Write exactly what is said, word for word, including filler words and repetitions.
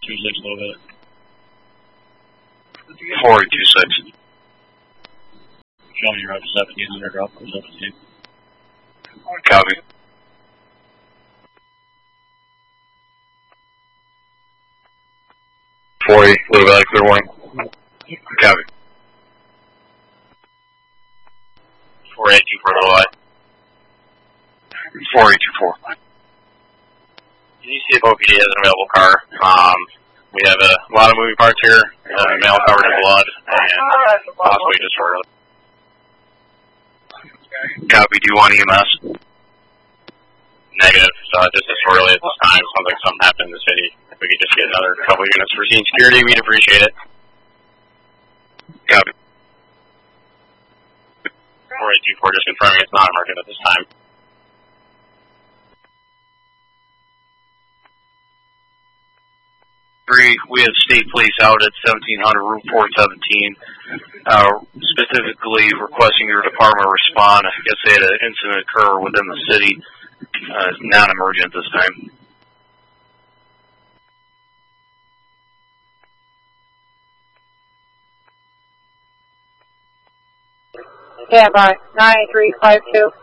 two six a little bit. four eight two six. Show me you're up to seventeen hundred, drop to seventeen. Copy. four eight, Blue Valley, clear warning. Copy. four eight two four, Blue Valley. four eight two four. You see if O P D has an available car. Um, we have a lot of moving parts here, uh, male covered in blood, and possibly disorderly. Copy, do you want E M S? Negative, so just disorderly at this time. Sounds like something happened in the city. If we could just get another couple units for scene security, we'd appreciate it. Copy. four eight two four, just confirming it's not emergent at this time. We have state police out at seventeen hundred Route four seventeen, uh, specifically requesting your department respond. I guess they had an incident occur within the city, uh, non-emergent this time. Stand by, nine three five two.